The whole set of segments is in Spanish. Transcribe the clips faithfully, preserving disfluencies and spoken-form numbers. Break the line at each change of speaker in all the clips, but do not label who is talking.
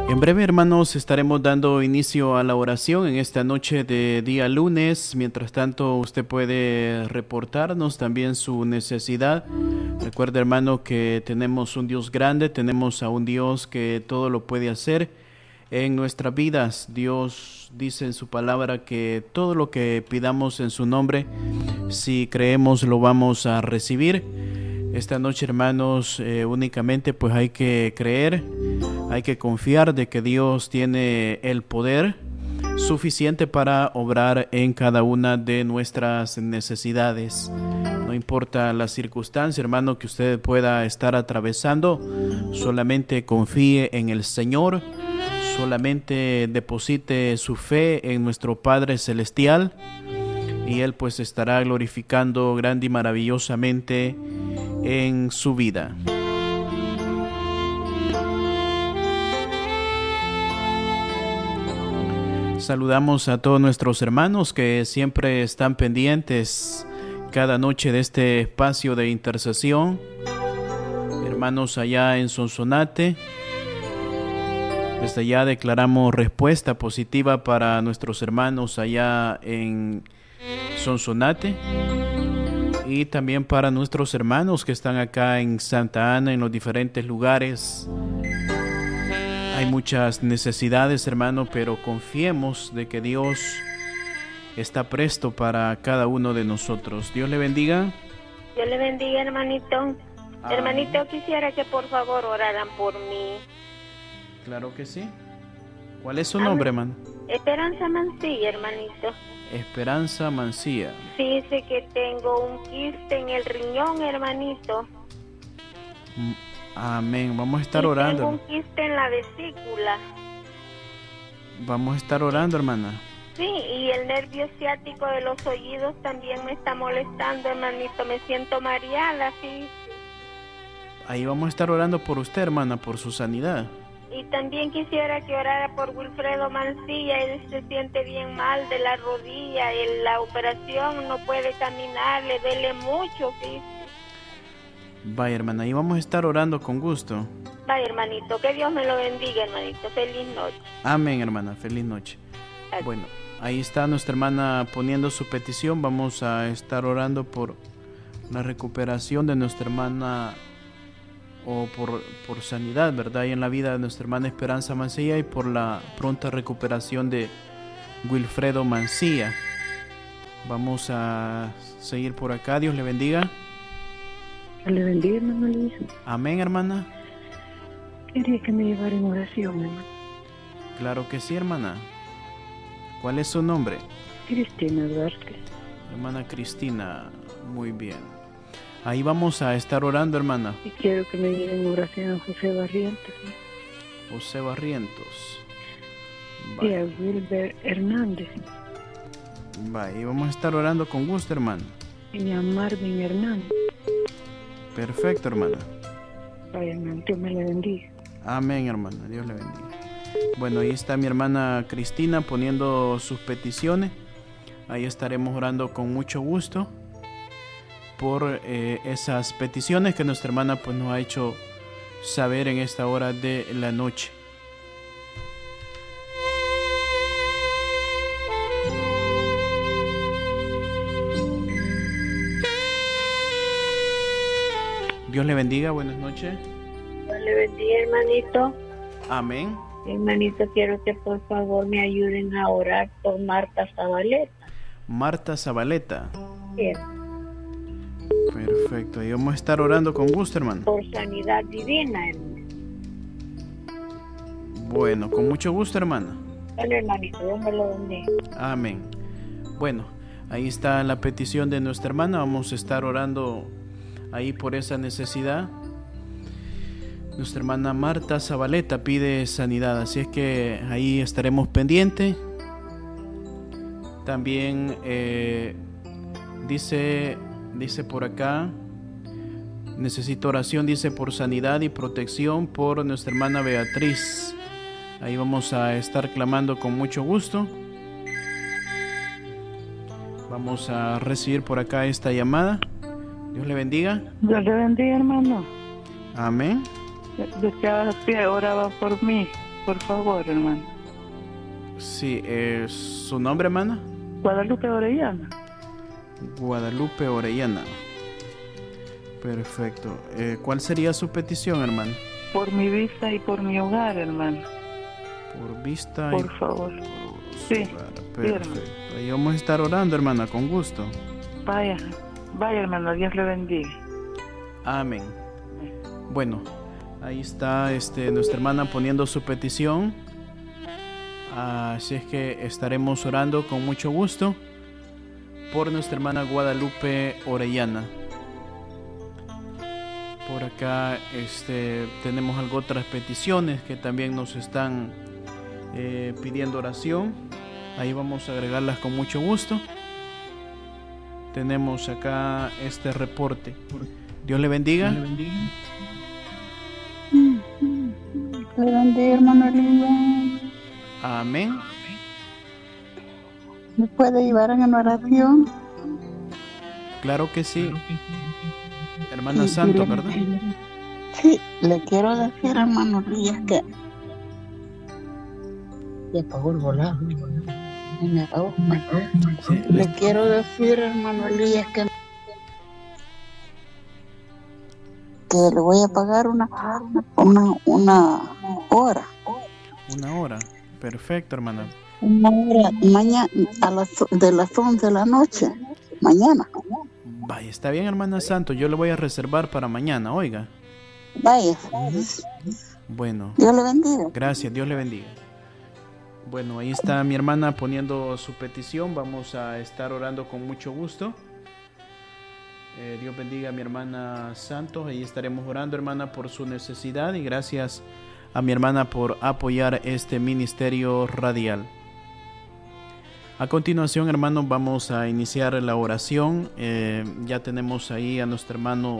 En breve, hermanos, estaremos dando inicio a la oración en esta noche de día lunes. Mientras tanto, usted puede reportarnos también su necesidad. Recuerde, hermano, que tenemos un Dios grande, tenemos a un Dios que todo lo puede hacer en nuestras vidas. Dios dice en su palabra que todo lo que pidamos en su nombre, si creemos, lo vamos a recibir. Esta noche, hermanos, eh, únicamente pues hay que creer, hay que confiar de que Dios tiene el poder suficiente para obrar en cada una de nuestras necesidades. No importa la circunstancia, hermano, que usted pueda estar atravesando, solamente confíe en el Señor, solamente deposite su fe en nuestro Padre Celestial y Él pues estará glorificando grande y maravillosamente en su vida. Saludamos a todos nuestros hermanos que siempre están pendientes cada noche de este espacio de intercesión. Hermanos allá en Sonsonate, desde allá declaramos respuesta positiva para nuestros hermanos allá en Sonsonate. Y también para nuestros hermanos que están acá en Santa Ana, en los diferentes lugares. Hay muchas necesidades, hermano, pero confiemos de que Dios está presto para cada uno de nosotros. Dios le bendiga.
Dios le bendiga, hermanito. Ah. Hermanito, quisiera que por favor oraran por mí.
Claro que sí. ¿Cuál es su nombre, hermano?
Esperanza Mancilla, hermanito.
Esperanza Mancilla.
Dice que tengo un quiste en el riñón, hermanito.
Amén. Vamos a estar
y
orando.
Tengo un quiste en la vesícula.
Vamos a estar orando, hermana.
Sí, y el nervio ciático de los oídos también me está molestando, hermanito. Me siento mareada, sí.
Ahí vamos a estar orando por usted, hermana, por su sanidad.
Y también quisiera que orara por Wilfredo Mancilla. Él se siente bien mal de la rodilla, en la operación no puede caminar, le duele mucho, ¿sí?
Vaya, hermana, ahí vamos a estar orando con gusto.
Vaya, hermanito, que Dios me lo bendiga, hermanito. Feliz noche.
Amén, hermana, feliz noche. Adiós. Bueno, ahí está nuestra hermana poniendo su petición. Vamos a estar orando por la recuperación de nuestra hermana, o por, por sanidad, ¿verdad? Y en la vida de nuestra hermana Esperanza Mancilla, y por la pronta recuperación de Wilfredo Mancilla. Vamos a seguir por acá. Dios le bendiga.
Dios le bendiga, hermano Luis.
Amén, hermana.
Quería que me llevara en oración, hermano.
Claro que sí, hermana. ¿Cuál es su nombre?
Cristina Duarte.
Hermana Cristina, muy bien. Ahí vamos a estar orando, hermana.
Y quiero que me lleven en oración a José Barrientos, ¿no?
José Barrientos.
Y a Wilber Hernández.
Va, y vamos a estar orando con gusto, hermano.
Y a Marvin Hernández.
Perfecto, hermana.
Vaya, hermano, Dios me le bendiga.
Amén, hermana, Dios le bendiga. Bueno, ahí está mi hermana Cristina poniendo sus peticiones. Ahí estaremos orando con mucho gusto por eh, esas peticiones que nuestra hermana pues nos ha hecho saber en esta hora de la noche. Dios le bendiga, buenas noches.
Dios le bendiga, hermanito.
Amén.
Hermanito, quiero que por favor me ayuden a orar por Marta Zabaleta.
Marta Zabaleta.
Sí.
Perfecto, y vamos a estar orando con gusto, hermano.
Por sanidad divina, hermano.
Bueno, con mucho gusto, hermana.
Vale, hermanito, Dios me lo bendiga.
Amén. Bueno, ahí está la petición de nuestra hermana. Vamos a estar orando ahí por esa necesidad. Nuestra hermana Marta Zabaleta pide sanidad, así es que ahí estaremos pendientes. También eh, dice, dice por acá, necesito oración, dice, por sanidad y protección por nuestra hermana Beatriz. Ahí vamos a estar clamando con mucho gusto. Vamos a recibir por acá esta llamada. Dios le bendiga.
Dios le bendiga, hermano.
Amén.
Deseaba que oraba por mí. por favor, hermano.
Sí, eh, ¿su nombre, hermana?
Guadalupe Orellana.
Guadalupe Orellana. Perfecto. Eh, ¿Cuál sería su petición, hermano?
Por mi vista y por mi hogar, hermano.
Por vista
Por
y
favor.
por su
Sí,
hogar.
sí,
Perfecto.
hermano.
Ahí vamos a estar orando, hermana, con gusto.
Vaya, vaya, hermano, Dios le bendiga.
Amén. Bueno, ahí está este, nuestra hermana poniendo su petición. Así es que estaremos orando con mucho gusto por nuestra hermana Guadalupe Orellana. Por acá este, tenemos algo otras peticiones que también nos están eh, pidiendo oración. Ahí vamos a agregarlas con mucho gusto. Tenemos acá este reporte. Dios le bendiga.
Le bendiga, le bendiga, hermano Lilian.
Amén.
¿Me puede llevar en una oración?
Claro que sí. Hermana sí, Santo, le, ¿verdad?
Sí, le quiero decir, hermano Lilian, que se apagó el volado. Me apagó. Sí, le listo. Quiero decir, hermano Lilian, que que le voy a pagar una una una hora.
Una hora. Perfecto, hermana.
Una hora mañana a las de las once de la noche. Mañana.
Vaya, está bien, hermana Santo. Yo le voy a reservar para mañana, oiga.
Vaya.
Bueno.
Dios le bendiga.
Gracias, Dios le bendiga. Bueno, ahí está mi hermana poniendo su petición. Vamos a estar orando con mucho gusto. Eh, Dios bendiga a mi hermana Santos. Ahí estaremos orando, hermana, por su necesidad. Y gracias a mi hermana por apoyar este ministerio radial. A continuación, hermanos, vamos a iniciar la oración. Eh, ya tenemos ahí a nuestro hermano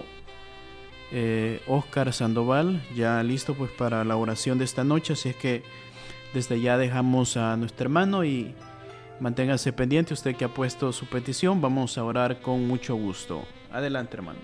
eh, Oscar Sandoval, ya listo pues para la oración de esta noche. Así es que desde ya dejamos a nuestro hermano y manténgase pendiente, usted que ha puesto su petición. Vamos a orar con mucho gusto. Adelante, hermano.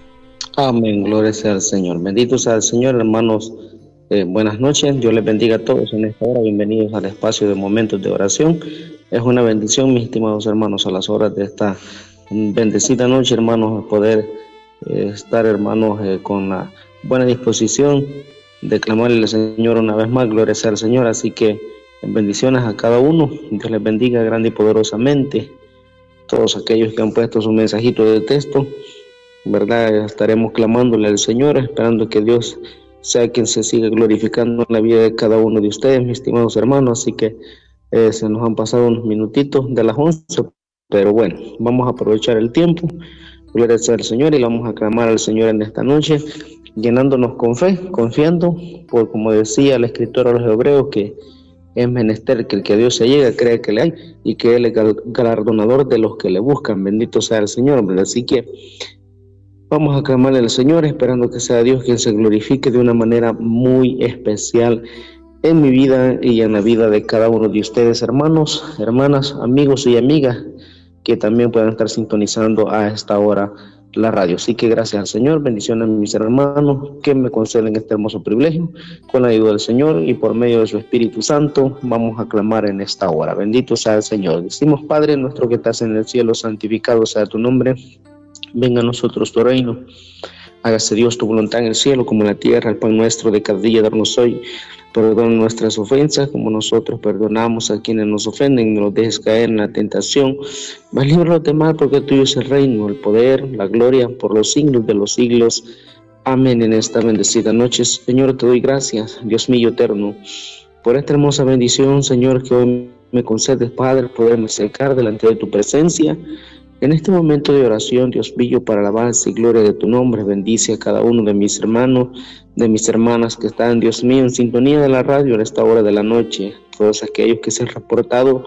Amén, gloria sea al Señor. Bendito sea el Señor, hermanos. Eh, buenas noches, Dios les bendiga a todos en esta hora. Bienvenidos al espacio de momentos de oración. Es una bendición, mis estimados hermanos, a las horas de esta bendecida noche, hermanos, poder eh, estar, hermanos, eh, con la buena disposición de clamarle al Señor una vez más. Gloria sea al Señor. Así que bendiciones a cada uno. Dios les bendiga grande y poderosamente. Todos aquellos que han puesto su mensajito de texto, verdad, estaremos clamándole al Señor, esperando que Dios sea quien se siga glorificando en la vida de cada uno de ustedes, mis estimados hermanos. Así que eh, se nos han pasado unos minutitos de las once, pero bueno, vamos a aprovechar el tiempo. Gloria sea al Señor, y le vamos a clamar al Señor en esta noche, llenándonos con fe, confiando, por como decía el escritor a los hebreos, que es menester que el que a Dios se llega cree que le hay, y que Él es galardonador de los que le buscan. Bendito sea el Señor, ¿verdad? Así que vamos a clamarle al Señor, esperando que sea Dios quien se glorifique de una manera muy especial en mi vida y en la vida de cada uno de ustedes, hermanos, hermanas, amigos y amigas, que también puedan estar sintonizando a esta hora la radio. Así que gracias al Señor, bendiciones a mis hermanos que me conceden este hermoso privilegio. Con la ayuda del Señor y por medio de su Espíritu Santo, vamos a clamar en esta hora. Bendito sea el Señor. Decimos: Padre nuestro que estás en el cielo, santificado sea tu nombre. Venga a nosotros tu reino. Hágase Dios tu voluntad en el cielo como en la tierra. El pan nuestro de cada día darnos hoy. Perdona nuestras ofensas como nosotros perdonamos a quienes nos ofenden. No nos dejes caer en la tentación, mas líbranos de mal, porque tuyo es el reino, el poder, la gloria por los siglos de los siglos. Amén. En esta bendecida noche, Señor, te doy gracias, Dios mío eterno, por esta hermosa bendición, Señor, que hoy me concedes, Padre, poderme acercar delante de tu presencia. En este momento de oración, Dios mío, para alabanza y gloria de tu nombre, bendice a cada uno de mis hermanos, de mis hermanas que están, Dios mío, en sintonía de la radio en esta hora de la noche. Todos aquellos que se han reportado,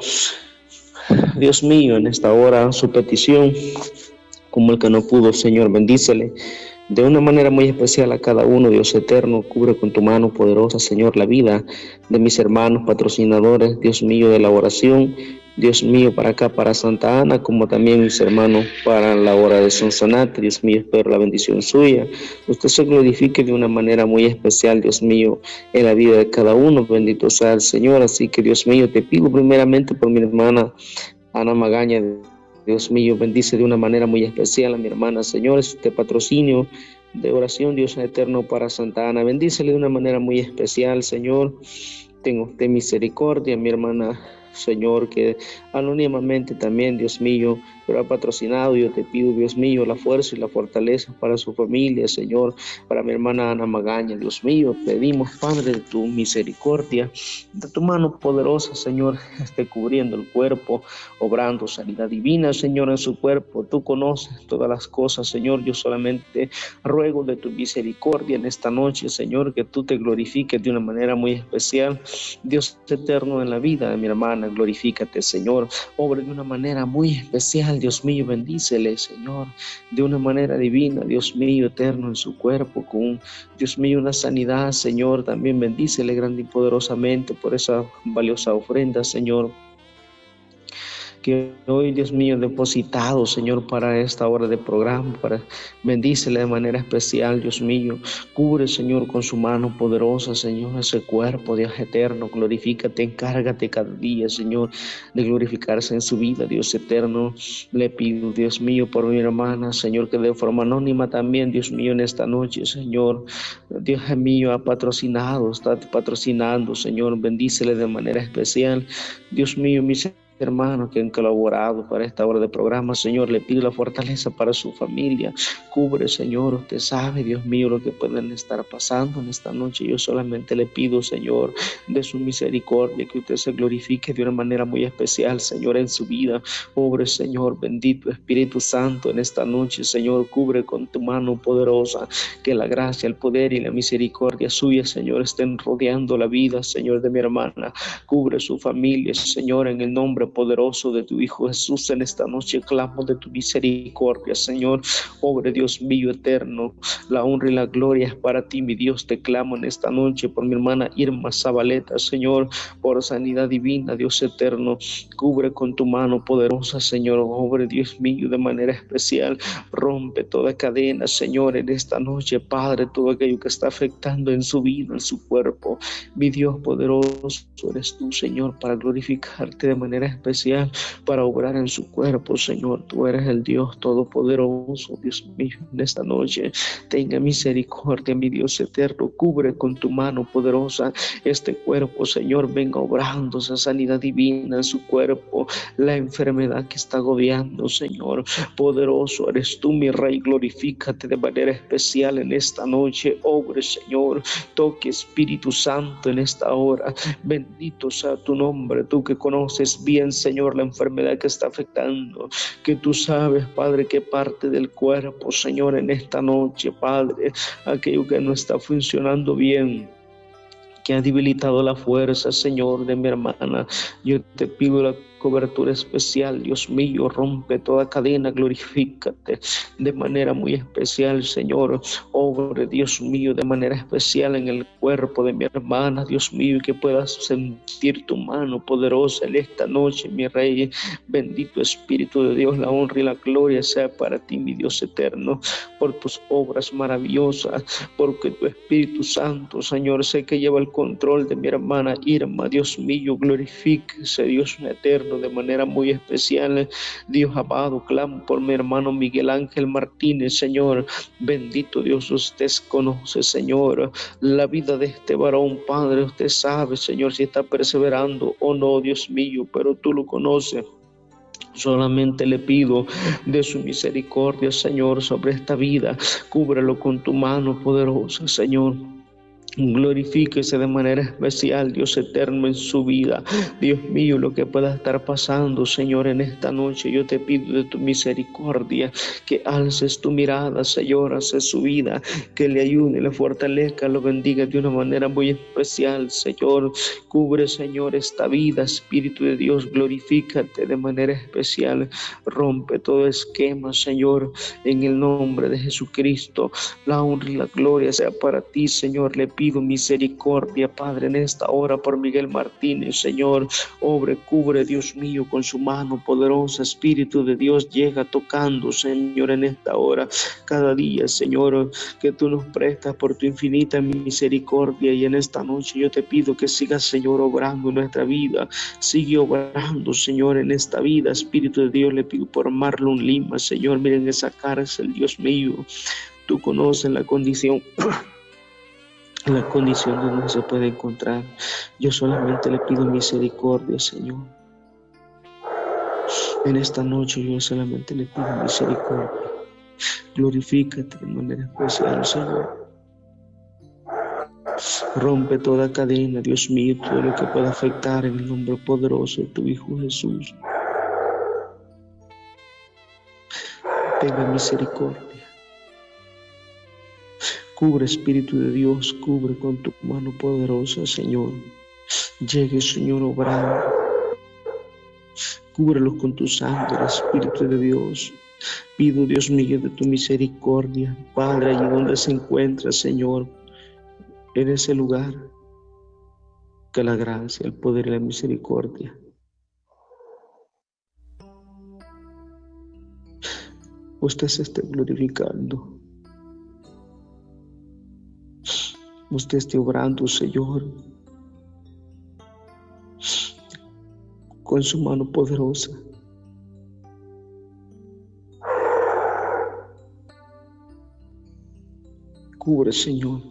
Dios mío, en esta hora su petición, como el que no pudo, Señor, bendícele. de una manera muy especial a cada uno, Dios eterno. Cubre con tu mano poderosa, Señor, la vida de mis hermanos patrocinadores, Dios mío, de la oración, Dios mío, para acá, para Santa Ana, como también mis hermanos para la hora de Sonsonate. Dios mío, espero la bendición suya. Usted se glorifique de una manera muy especial, Dios mío, en la vida de cada uno. Bendito sea el Señor. Así que, Dios mío, te pido primeramente por mi hermana Ana Magaña. Dios mío, bendice de una manera muy especial a mi hermana, Señor, este patrocinio de oración, Dios eterno, para Santa Ana. Bendícele de una manera muy especial, Señor. Tenga usted misericordia, mi hermana, Señor, que anónimamente también, Dios mío, pero ha patrocinado. Yo te pido, Dios mío, la fuerza y la fortaleza para su familia, Señor, para mi hermana Ana Magaña. Dios mío, pedimos, Padre, de tu misericordia, de tu mano poderosa, Señor, esté cubriendo el cuerpo, obrando sanidad divina, Señor, en su cuerpo. Tú conoces todas las cosas, Señor. Yo solamente ruego de tu misericordia en esta noche, Señor, que tú te glorifiques de una manera muy especial, Dios eterno, en la vida de mi hermana. Glorifícate, Señor, obra de una manera muy especial, Dios mío. Bendícele, Señor, de una manera divina, Dios mío, eterno, en su cuerpo, con, Dios mío, una sanidad, Señor. También bendícele grande y poderosamente por esa valiosa ofrenda, Señor, que hoy, Dios mío, depositado, Señor, para esta hora de programa. Para bendícele de manera especial, Dios mío. Cubre, Señor, con su mano poderosa, Señor, ese cuerpo, Dios eterno. Glorifícate, encárgate cada día, Señor, de glorificarse en su vida, Dios eterno. Le pido, Dios mío, por mi hermana, Señor, que de forma anónima también, Dios mío, en esta noche, Señor, Dios mío, ha patrocinado, está patrocinando, Señor. Bendícele de manera especial, Dios mío, mis hermanos que han colaborado para esta hora de programa, Señor. Le pido la fortaleza para su familia. Cubre, Señor, usted sabe, Dios mío, lo que pueden estar pasando en esta noche. Yo solamente le pido, Señor, de su misericordia, que usted se glorifique de una manera muy especial, Señor, en su vida. Obre, Señor, bendito Espíritu Santo, en esta noche, Señor. Cubre con tu mano poderosa, que la gracia, el poder y la misericordia suya, Señor, estén rodeando la vida, Señor, de mi hermana. Cubre su familia, Señor, en el nombre poderoso de tu Hijo Jesús. En esta noche clamo de tu misericordia, Señor. Obre, Dios mío eterno, la honra y la gloria es para ti, mi Dios. Te clamo en esta noche por mi hermana Irma Zabaleta, Señor, por sanidad divina, Dios eterno. Cubre con tu mano poderosa, Señor. Obre, Dios mío, de manera especial. Rompe toda cadena, Señor, en esta noche, Padre, todo aquello que está afectando en su vida, en su cuerpo. Mi Dios poderoso eres tú, Señor, para glorificarte de manera especial, para obrar en su cuerpo, Señor. Tú eres el Dios todopoderoso, Dios mío. En esta noche tenga misericordia, mi Dios eterno. Cubre con tu mano poderosa este cuerpo, Señor. Venga obrando esa sanidad divina en su cuerpo, la enfermedad que está agobiando, Señor. Poderoso eres tú, mi Rey. Glorifícate de manera especial en esta noche. Obre, Señor. Toque, Espíritu Santo, en esta hora. Bendito sea tu nombre, tú que conoces bien, Señor, la enfermedad que está afectando, que tú sabes, Padre, qué parte del cuerpo, Señor, en esta noche, Padre, aquello que no está funcionando bien, que ha debilitado la fuerza, Señor, de mi hermana. Yo te pido la cobertura especial, Dios mío. Rompe toda cadena, glorifícate de manera muy especial, Señor. Obre, Dios mío, de manera especial en el cuerpo de mi hermana, Dios mío, y que puedas sentir tu mano poderosa en esta noche, mi Rey. Bendito Espíritu de Dios, la honra y la gloria sea para ti, mi Dios eterno, por tus obras maravillosas, porque tu Espíritu Santo, Señor, sé que lleva el control de mi hermana Irma. Dios mío, glorifíquese, Dios eterno, de manera muy especial. Dios amado, clamo por mi hermano Miguel Ángel Martínez, Señor. Bendito Dios, usted conoce, Señor, la vida de este varón, Padre. Usted sabe, Señor, si está perseverando o no, Dios mío, pero tú lo conoces. Solamente le pido de su misericordia, Señor, sobre esta vida. Cúbrelo con tu mano poderosa, Señor. Glorifíquese de manera especial, Dios eterno, en su vida. Dios mío, lo que pueda estar pasando, Señor, en esta noche, yo te pido de tu misericordia, que alces tu mirada, Señor, hacia su vida, que le ayude, le fortalezca, lo bendiga de una manera muy especial, Señor. Cubre, Señor, esta vida, Espíritu de Dios, glorifícate de manera especial. Rompe todo esquema, Señor, en el nombre de Jesucristo. La honra y la gloria sea para ti, Señor. Le pido misericordia, Padre, en esta hora por Miguel Martínez, Señor. Obre, cubre, Dios mío, con su mano poderosa. Espíritu de Dios, llega tocando, Señor, en esta hora. Cada día, Señor, que tú nos prestas por tu infinita misericordia. Y en esta noche yo te pido que sigas, Señor, obrando en nuestra vida. Sigue obrando, Señor, en esta vida. Espíritu de Dios, le pido por Marlon Lima, Señor. Miren esa cárcel, Dios mío. Tú conoces la condición la condición donde se puede encontrar. Yo solamente le pido misericordia, Señor. En esta noche yo solamente le pido misericordia. Glorifícate de manera especial, Señor. Rompe toda cadena, Dios mío, todo lo que pueda afectar en el nombre poderoso de tu Hijo Jesús. Tenga misericordia. Cubre, Espíritu de Dios, cubre con tu mano poderosa, Señor. Llegue, Señor, obrando. Cúbrelos con tu sangre, Espíritu de Dios. Pido, Dios mío, de tu misericordia, Padre, allí donde se encuentra, Señor, en ese lugar, que la gracia, el poder y la misericordia usted se esté glorificando. Usted esté obrando, Señor, con su mano poderosa. Cubre, Señor.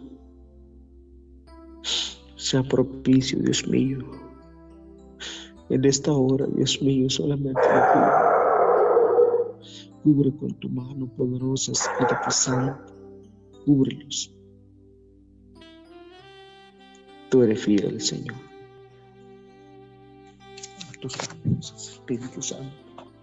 Sea propicio, Dios mío. En esta hora, Dios mío, solamente le pido. Cubre con tu mano poderosa, Espíritu Santo. Cúbrelos. Tú eres fiel, Señor. A tus promesas, Espíritu Santo.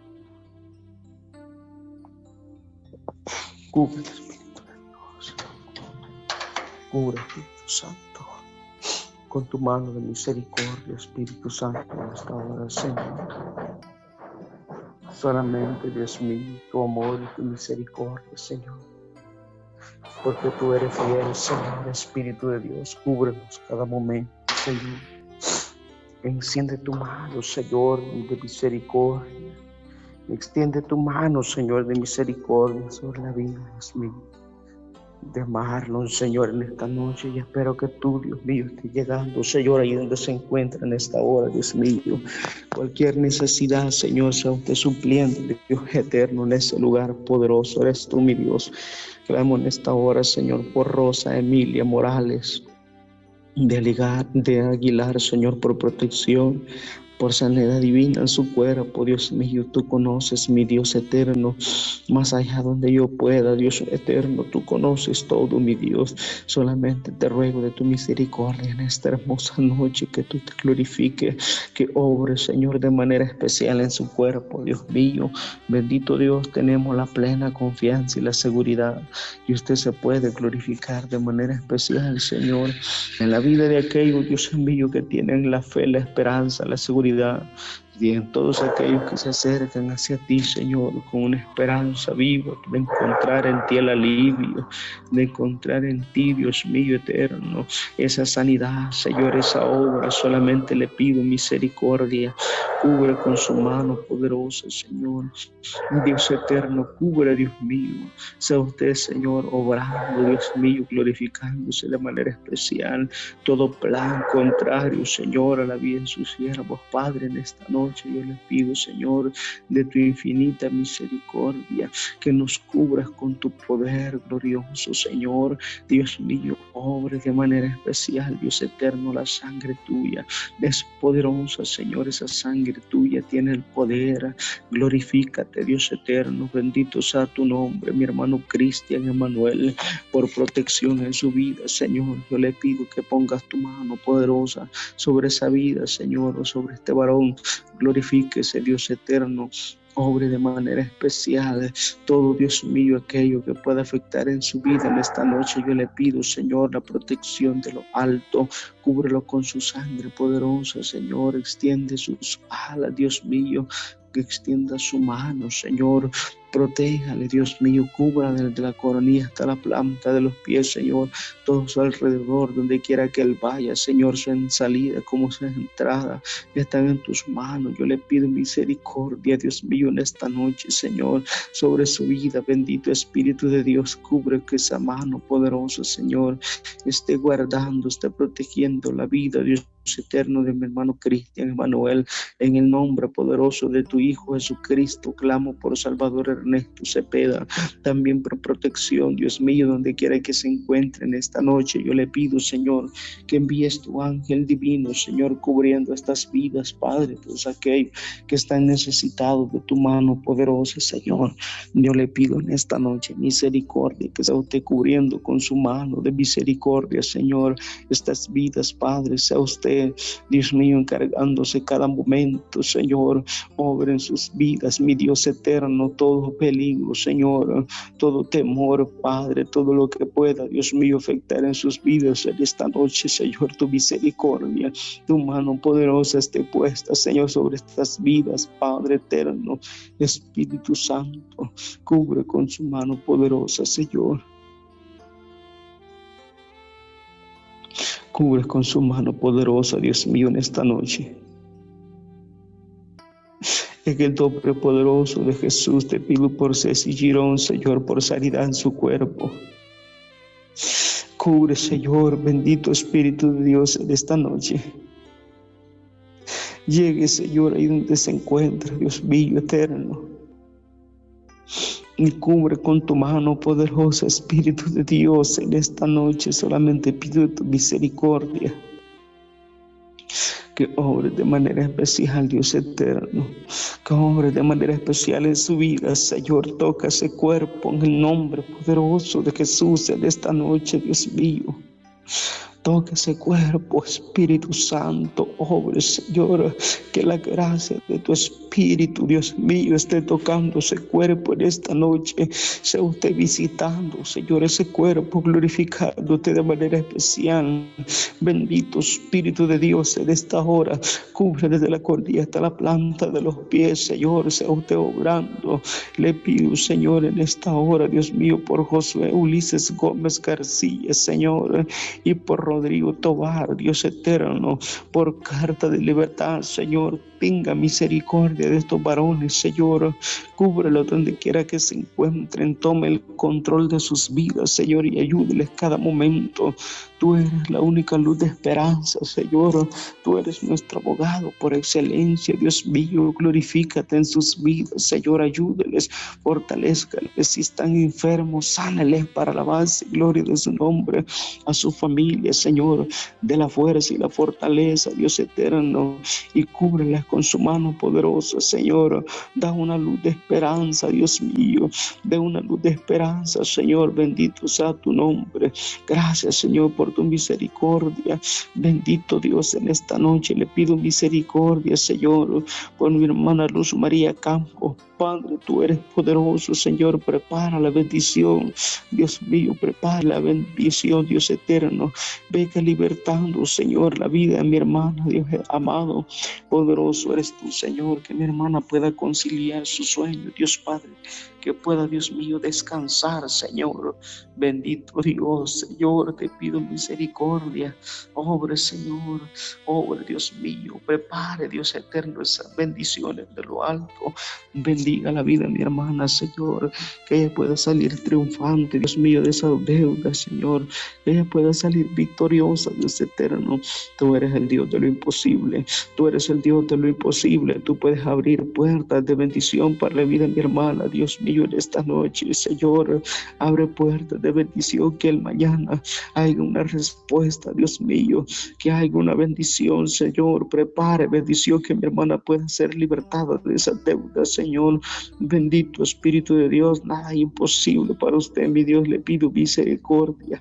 Cubre, Espíritu de Dios. Cubre, Espíritu Santo. Con tu mano de misericordia, Espíritu Santo, en esta hora, Señor. Solamente, Dios mío, tu amor y tu misericordia, Señor. Porque tú eres fiel, Señor, Espíritu de Dios. Cúbrenos cada momento, Señor. Enciende tu mano, Señor, de misericordia. Extiende tu mano, Señor, de misericordia sobre la vida, Dios mío, de Marlon, Señor, en esta noche. Y espero que tú, Dios mío, estés llegando, Señor, ahí donde se encuentra en esta hora, Dios mío. Cualquier necesidad, Señor, sea usted supliendo, Dios eterno, en ese lugar poderoso. Eres tú, mi Dios. Clamo en esta hora, Señor, por Rosa Emilia Morales, de, Ligar, de Aguilar, Señor, por protección, por sanidad divina en su cuerpo. Dios mío, tú conoces, mi Dios eterno, más allá donde yo pueda, Dios eterno, tú conoces todo, mi Dios. Solamente te ruego de tu misericordia en esta hermosa noche, que tú te glorifiques, que obres, Señor, de manera especial en su cuerpo, Dios mío. Bendito Dios, tenemos la plena confianza y la seguridad que usted se puede glorificar de manera especial, Señor, en la vida de aquellos, Dios mío, que tienen la fe, la esperanza, la seguridad, y en todos aquellos que se acercan hacia ti, Señor, con una esperanza viva de encontrar en ti el alivio, de encontrar en ti, Dios mío eterno, esa sanidad, Señor, esa obra. Solamente le pido misericordia. Cubre con su mano poderosa, Señor. Dios eterno, cubre, Dios mío. Sea usted, Señor, obrando, Dios mío, glorificándose de manera especial. Todo plan contrario, Señor, a la vida de sus siervos, Padre, en esta noche, noche yo les pido, Señor, de tu infinita misericordia, que nos cubras con tu poder glorioso, Señor. Dios mío, obre de manera especial, Dios eterno, la sangre tuya es poderosa, Señor. Esa sangre tuya tiene el poder. Glorifícate, Dios eterno. Bendito sea tu nombre, mi hermano Cristian Emanuel, por protección en su vida, Señor. Yo le pido que pongas tu mano poderosa sobre esa vida, Señor, o sobre este varón. Glorifíquese, Dios eterno. Obre de manera especial todo, Dios mío, aquello que pueda afectar en su vida en esta noche. Yo le pido, Señor, la protección de lo alto. Cúbrelo con su sangre poderosa, Señor. Extiende sus alas, Dios mío. Que extienda su mano, Señor. Protéjale, Dios mío, cubra desde la coronilla hasta la planta de los pies, Señor, todo su alrededor, donde quiera que Él vaya, Señor, sea en salida como sea en entrada, están en tus manos. Yo le pido misericordia, Dios mío, en esta noche, Señor, sobre su vida. Bendito Espíritu de Dios, cubre que esa mano poderosa, Señor, esté guardando, esté protegiendo la vida, Dios eterno, de mi hermano Cristian Emanuel. En el nombre poderoso de tu Hijo Jesucristo, clamo por Salvador Ernesto Cepeda, también por protección, Dios mío, donde quiera que se encuentre en esta noche. Yo le pido, Señor, que envíes tu ángel divino, Señor, cubriendo estas vidas, Padre, todos aquellos que están necesitados de tu mano poderosa, Señor. Yo le pido en esta noche misericordia, que sea usted cubriendo con su mano de misericordia, Señor, estas vidas, Padre. Sea usted, Dios mío, encargándose cada momento, Señor. Obra en sus vidas, mi Dios eterno, todo peligro, Señor, todo temor, Padre, todo lo que pueda, Dios mío, afectar en sus vidas en esta noche, Señor, tu misericordia, tu mano poderosa esté puesta, Señor, sobre estas vidas, Padre eterno. Espíritu Santo, cubre con su mano poderosa, Señor. Cubre con su mano poderosa, Dios mío, en esta noche. En el nombre poderoso de Jesús te pido por Ceci Girón, Señor, por sanidad en su cuerpo. Cubre, Señor, bendito Espíritu de Dios, en esta noche. Llegue, Señor, ahí donde se encuentra, Dios mío eterno. Y cubre con tu mano poderosa, Espíritu de Dios, en esta noche. Solamente pido tu misericordia, que obre de manera especial, Dios eterno, que obre de manera especial en su vida, Señor. Toca ese cuerpo en el nombre poderoso de Jesús en esta noche, Dios mío. Toca ese cuerpo, Espíritu Santo, obre, Señor, que la gracia de tu Espíritu, Dios mío, esté tocando ese cuerpo en esta noche. Sea usted visitando, Señor, ese cuerpo, glorificándote de manera especial. Bendito Espíritu de Dios, en esta hora, cubre desde la cordilla hasta la planta de los pies, Señor, sea usted obrando. Le pido, Señor, en esta hora, Dios mío, por Josué Ulises Gómez García, Señor, y por Rodrigo Tobar, Dios eterno, por carta de libertad, Señor. Tenga misericordia de estos varones, Señor. Cúbrelo donde quiera que se encuentren. Tome el control de sus vidas, Señor, y ayúdeles cada momento. Tú eres la única luz de esperanza, Señor. Tú eres nuestro abogado por excelencia, Dios mío. Glorifícate en sus vidas, Señor. Ayúdeles, fortalezcales. Si están enfermos, sánales para alabanza y gloria de su nombre. A su familia, Señor, de la fuerza y la fortaleza, Dios eterno, y cúbrelas con su mano poderosa, Señor. Da una luz de esperanza, Dios mío. Da una luz de esperanza, Señor. Bendito sea tu nombre. Gracias, Señor, por tu misericordia. Bendito Dios, en esta noche le pido misericordia, Señor, por mi hermana Luz María Campos. Padre, tú eres poderoso, Señor. Prepara la bendición, Dios mío. Prepara la bendición, Dios eterno. Venga libertando, Señor, la vida de mi hermana, Dios amado. Poderoso eres tú, Señor, que mi hermana pueda conciliar su sueño, Dios Padre. Que pueda, Dios mío, descansar, Señor. Bendito Dios, Señor, te pido misericordia. Obre, Señor. Obre, Dios mío. Prepare, Dios eterno, esas bendiciones de lo alto. Bendiga la vida de mi hermana, Señor. Que ella pueda salir triunfante, Dios mío, de esas deudas, Señor. Que ella pueda salir victoriosa, victoriosa, Dios eterno. Tú eres el Dios de lo imposible. Tú eres el Dios de lo imposible. Tú puedes abrir puertas de bendición para la vida de mi hermana, Dios mío, en esta noche, Señor. Abre puertas de bendición, que el mañana haya una respuesta, Dios mío, que haya una bendición, Señor. Prepare bendición, que mi hermana pueda ser libertada de esa deuda, Señor. Bendito Espíritu de Dios, nada imposible para usted, mi Dios. Le pido misericordia.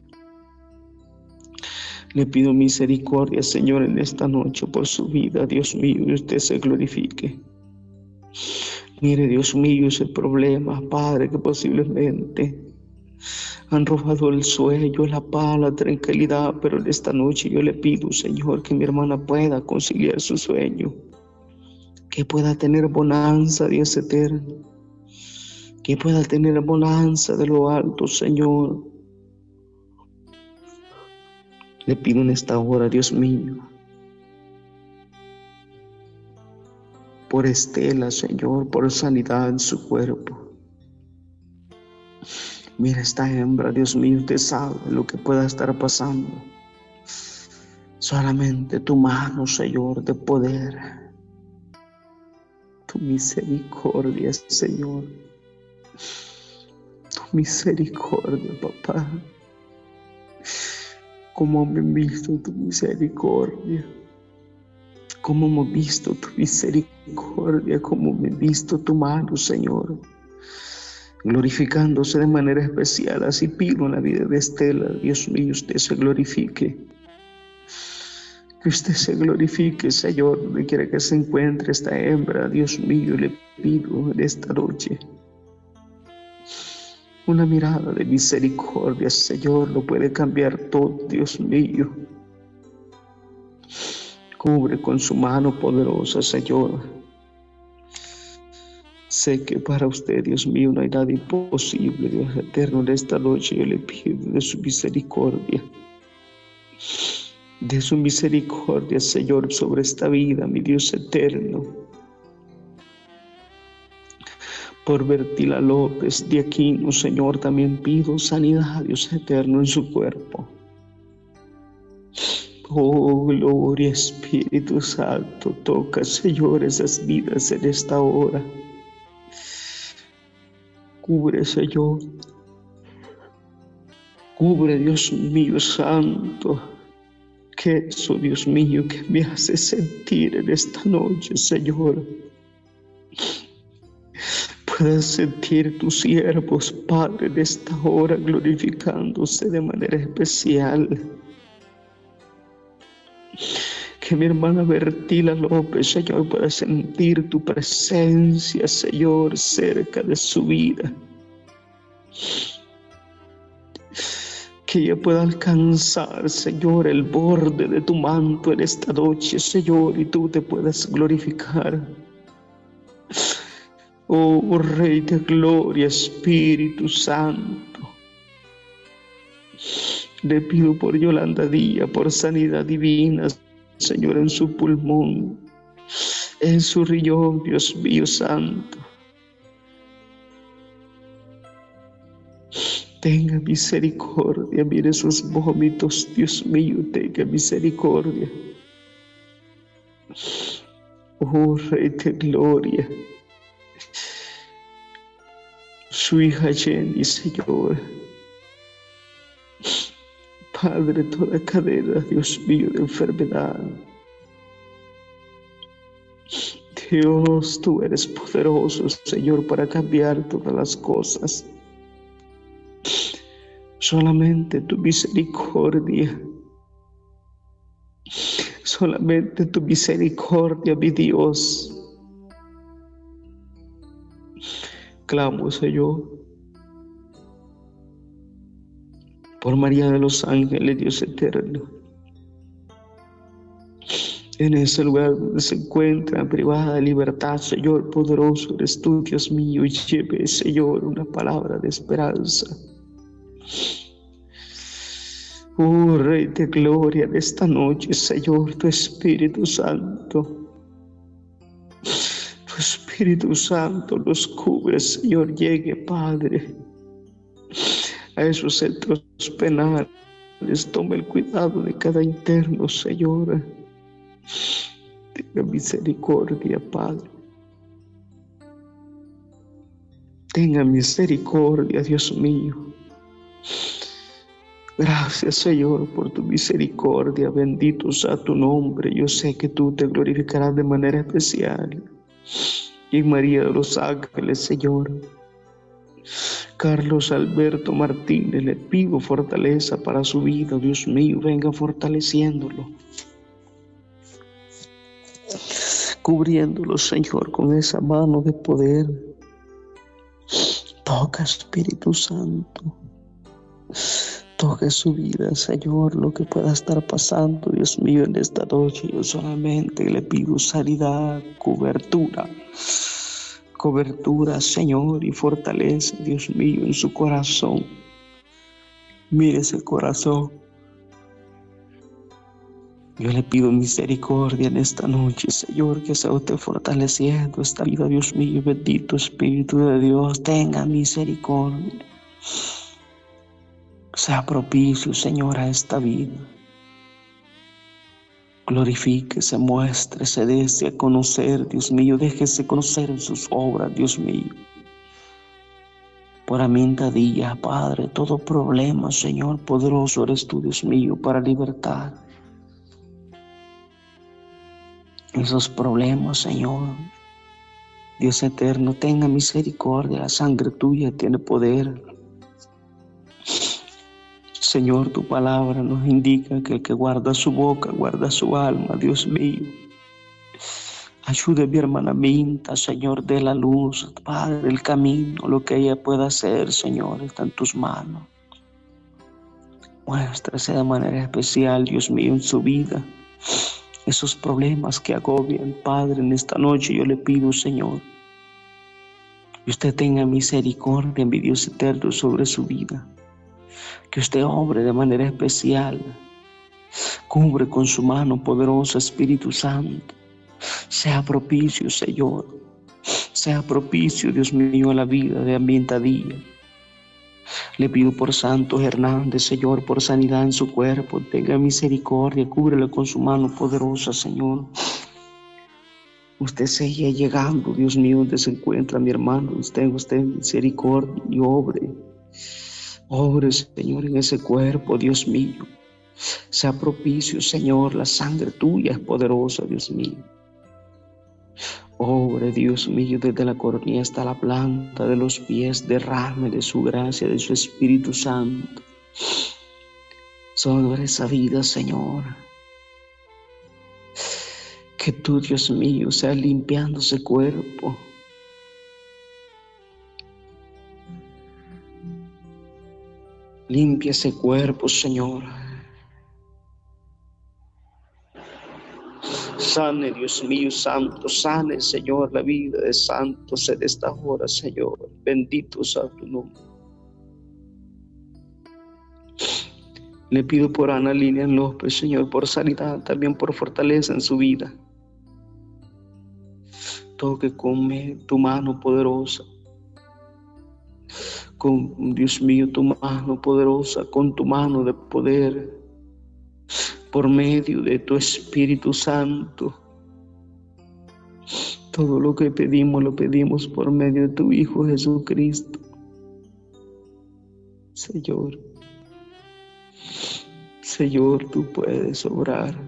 Le pido misericordia, Señor, en esta noche por su vida, Dios mío, y usted se glorifique. Mire, Dios mío, ese problema, Padre, que posiblemente han robado el sueño, la paz, la tranquilidad, pero en esta noche yo le pido, Señor, que mi hermana pueda conciliar su sueño, que pueda tener bonanza, Dios eterno, que pueda tener bonanza de lo alto, Señor. Le pido en esta hora, Dios mío, por Estela, Señor, por sanidad en su cuerpo. Mira esta hembra, Dios mío, usted sabe lo que pueda estar pasando. Solamente tu mano, Señor, de poder, tu misericordia, Señor, tu misericordia, papá. Como hemos visto tu misericordia, como hemos visto tu misericordia, como hemos visto tu mano, Señor, glorificándose de manera especial. Así pido en la vida de Estela, Dios mío, usted se glorifique. Que usted se glorifique, Señor, donde quiera que se encuentre esta hembra, Dios mío, le pido en esta noche una mirada de misericordia, Señor, lo puede cambiar todo, Dios mío. Cubre con su mano poderosa, Señor. Sé que para usted, Dios mío, no hay nada imposible, Dios eterno. En esta noche yo le pido de su misericordia, de su misericordia, Señor, sobre esta vida, mi Dios eterno. Por Bertila López de Aquino, Señor, también pido sanidad, Dios eterno, en su cuerpo. Oh, gloria, Espíritu Santo, toca, Señor, esas vidas en esta hora. Cubre, Señor. Cubre, Dios mío, santo. Que eso, Dios mío, que me hace sentir en esta noche, Señor. Puedas sentir tus siervos, Padre, en esta hora glorificándose de manera especial. Que mi hermana Bertila López, Señor, pueda sentir tu presencia, Señor, cerca de su vida. Que ella pueda alcanzar, Señor, el borde de tu manto en esta noche, Señor, y tú te puedas glorificar. Oh, Rey de Gloria, Espíritu Santo. Le pido por Yolanda Díaz, por sanidad divina, Señor, en su pulmón, en su riñón, Dios mío santo. Tenga misericordia, mire sus vómitos, Dios mío, tenga misericordia. Oh, Rey de Gloria. Su hija Jenny, Señor. Padre, toda cadena, Dios mío, de enfermedad. Dios, tú eres poderoso, Señor, para cambiar todas las cosas. Solamente tu misericordia. Solamente tu misericordia, mi Dios. Clamo, Señor, por María de los Ángeles, Dios eterno. En ese lugar donde se encuentra privada de libertad, Señor poderoso, eres tú, Dios mío, y lleve, Señor, una palabra de esperanza. Oh, Rey de Gloria, en esta noche, Señor, tu Espíritu Santo. Tu Espíritu Santo los cubre, Señor, llegue, Padre, a esos centros penales, toma el cuidado de cada interno, Señor. Tenga misericordia, Padre. Tenga misericordia, Dios mío. Gracias, Señor, por tu misericordia. Bendito sea tu nombre. Yo sé que tú te glorificarás de manera especial. Y María de los Ángeles, Señor. Carlos Alberto Martínez, le pido fortaleza para su vida. Dios mío, venga fortaleciéndolo. Cubriéndolo, Señor, con esa mano de poder. Toca, Espíritu Santo. Toca su vida, Señor, lo que pueda estar pasando, Dios mío, en esta noche. Yo solamente le pido sanidad, cobertura. Cobertura, Señor, y fortaleza, Dios mío, en su corazón. Mire ese corazón. Yo le pido misericordia en esta noche, Señor, que sea usted fortaleciendo esta vida, Dios mío. Bendito Espíritu de Dios, tenga misericordia. Sea propicio, Señor, a esta vida. Glorifique, se muestre, se desee conocer, Dios mío. Déjese conocer en sus obras, Dios mío. Por amintadilla, Padre, todo problema, Señor, poderoso eres tú, Dios mío, para libertar esos problemas, Señor. Dios eterno, tenga misericordia, la sangre tuya tiene poder. Señor, tu palabra nos indica que el que guarda su boca, guarda su alma, Dios mío. Ayude a mi hermana Minta, Señor, de la luz, Padre, el camino, lo que ella pueda hacer, Señor, está en tus manos. Muéstrase de manera especial, Dios mío, en su vida. Esos problemas que agobian, Padre, en esta noche yo le pido, Señor, que usted tenga misericordia, mi Dios eterno, sobre su vida. Que usted obre de manera especial. Cubre con su mano poderosa, Espíritu Santo. Sea propicio, Señor. Sea propicio, Dios mío, a la vida de ambientadilla. Le pido por Santos Hernández, Señor, por sanidad en su cuerpo. Tenga misericordia, cúbrele con su mano poderosa, Señor. Usted sigue llegando, Dios mío, donde se encuentra mi hermano. Usted, usted misericordia y obre. Obre, Señor, en ese cuerpo, Dios mío. Sea propicio, Señor, la sangre tuya es poderosa, Dios mío. Obre, Dios mío, desde la coronilla hasta la planta de los pies, derrame de su gracia, de su Espíritu Santo sobre esa vida, Señor. Que tú, Dios mío, seas limpiando ese cuerpo. Limpia ese cuerpo, Señor. Sane, Dios mío, santo, sane, Señor, la vida de santos en esta hora, Señor. Bendito sea tu nombre. Le pido por Ana Lilian López, Señor, por sanidad, también por fortaleza en su vida. Toque con tu mano poderosa. Con, Dios mío, tu mano poderosa, con tu mano de poder, por medio de tu Espíritu Santo. Todo lo que pedimos, lo pedimos por medio de tu Hijo Jesucristo. Señor, Señor, tú puedes obrar.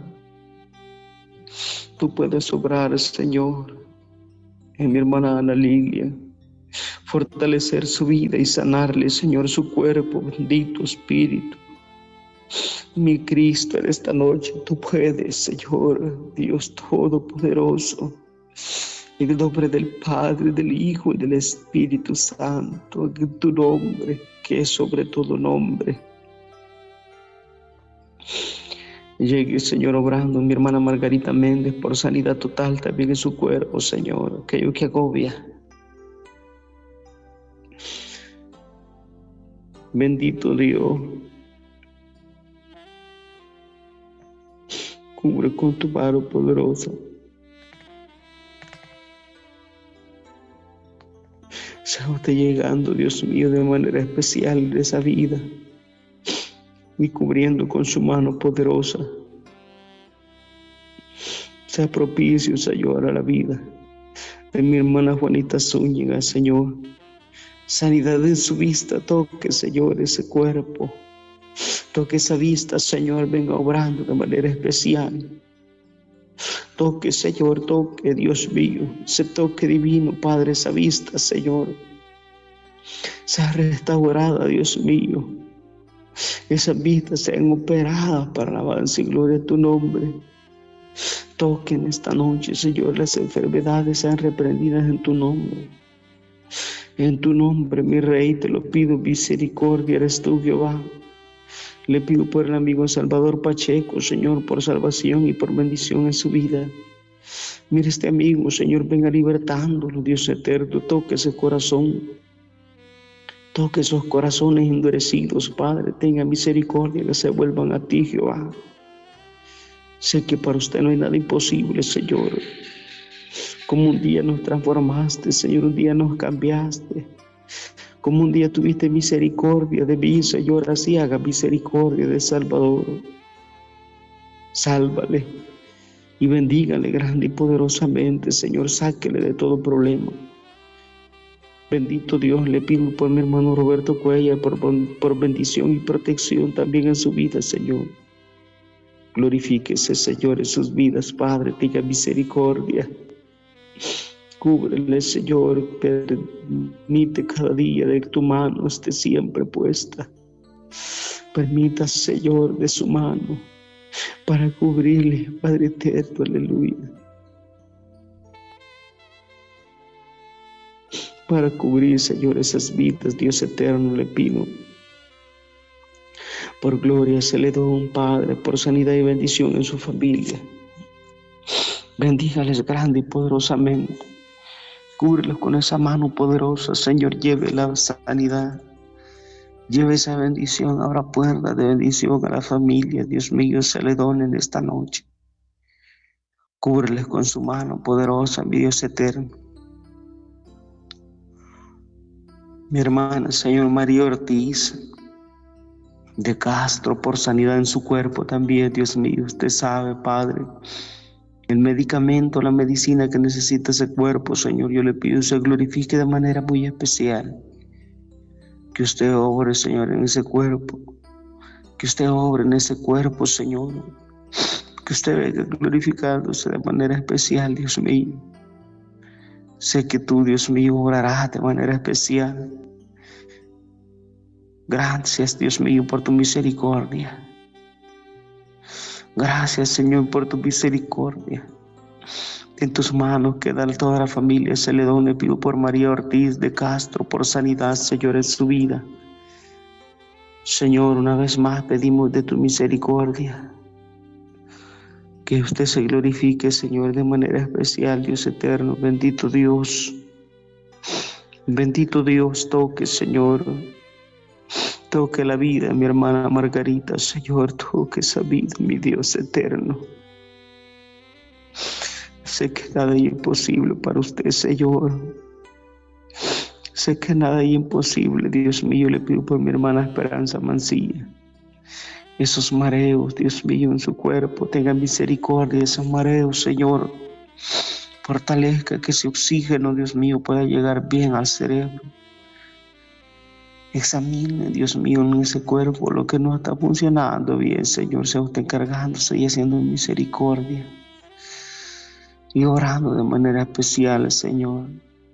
Tú puedes obrar, Señor, en mi hermana Ana Lilia. Fortalecer su vida y sanarle, Señor, su cuerpo. Bendito Espíritu. Mi Cristo, en esta noche tú puedes, Señor, Dios Todopoderoso. En el nombre del Padre, del Hijo y del Espíritu Santo, en tu nombre, que es sobre todo nombre. Llegue, Señor, obrando mi hermana Margarita Méndez por sanidad total también en su cuerpo, Señor, aquello que agobia. Bendito Dios, cubre con tu mano poderosa. Sea usted llegando, Dios mío, de manera especial en esa vida. y cubriendo con su mano poderosa. Sea propicio, Señor, a la vida de mi hermana Juanita Zúñiga, Señor. Sanidad en su vista, toque, Señor, ese cuerpo. Toque esa vista, Señor, venga obrando de manera especial. Toque, Señor, toque, Dios mío, ese toque divino, Padre, esa vista, Señor. Sea restaurada, Dios mío. Esas vistas sean operadas para la alabanza y gloria de tu nombre. Toque en esta noche, Señor, las enfermedades sean reprendidas en tu nombre. En tu nombre, mi Rey, te lo pido, misericordia eres tú, Jehová. Le pido por el amigo Salvador Pacheco, Señor, por salvación y por bendición en su vida. Mire este amigo, Señor, venga libertándolo, Dios eterno, toque ese corazón. Toque esos corazones endurecidos, Padre, tenga misericordia, que se vuelvan a ti, Jehová. Sé que para usted no hay nada imposible, Señor. Como un día nos transformaste, Señor, un día nos cambiaste. Como un día tuviste misericordia de mí, Señor, así haga misericordia de Salvador. Sálvale y bendígale grande y poderosamente, Señor, sáquele de todo problema. Bendito Dios, le pido por mi hermano Roberto Cuellar, por, por bendición y protección también en su vida, Señor. Glorifíquese, Señor, en sus vidas, Padre, tenga misericordia. Cúbrele, Señor, permite cada día de que tu mano esté siempre puesta. Permita, Señor, de su mano para cubrirle, Padre eterno, aleluya. Para cubrir, Señor, esas vidas, Dios eterno, le pido. Por gloria se le don, Padre, por sanidad y bendición en su familia. Bendígales grande y poderosamente. Cúbrelos con esa mano poderosa, Señor, lleve la sanidad. Lleve esa bendición, abra puertas de bendición a la familia, Dios mío, se le don en esta noche. Cúbreles con su mano poderosa, mi Dios eterno. Mi hermana, Señor, María Ortiz de Castro, por sanidad en su cuerpo también, Dios mío, usted sabe, Padre, el medicamento, la medicina que necesita ese cuerpo, Señor, yo le pido se glorifique de manera muy especial. Que usted obre, Señor, en ese cuerpo, que usted obre en ese cuerpo, Señor, que usted venga glorificándose de manera especial, Dios mío. Sé que tú, Dios mío, obrarás de manera especial. Gracias, Dios mío, por tu misericordia. Gracias, Señor, por tu misericordia. En tus manos queda toda la familia Celedón. Le pido por María Ortiz de Castro, por sanidad, Señor, en su vida. Señor, una vez más pedimos de tu misericordia. Que usted se glorifique, Señor, de manera especial, Dios eterno. Bendito Dios. Bendito Dios, toque, Señor. Toque la vida de mi hermana Margarita, Señor, toque esa vida, mi Dios eterno. Sé que nada es imposible para usted, Señor. Sé que nada es imposible, Dios mío, le pido por mi hermana Esperanza Mancilla. Esos mareos, Dios mío, en su cuerpo, tenga misericordia de esos mareos, Señor. Fortalezca que ese oxígeno, Dios mío, pueda llegar bien al cerebro. Examine, Dios mío, en ese cuerpo lo que no está funcionando bien, Señor. Sea usted encargándose y haciendo misericordia. Y orando de manera especial, Señor.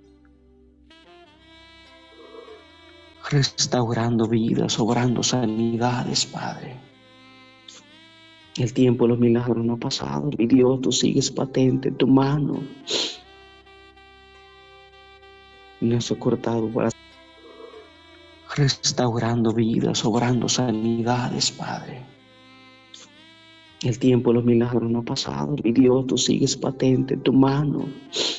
Restaurando vidas, obrando sanidades, Padre. El tiempo de los milagros no ha pasado. Mi Dios, tú sigues patente en tu mano. No has cortado para restaurando vidas, obrando sanidades, Padre. El tiempo de los milagros no ha pasado. Mi Dios, tú sigues patente en tu mano.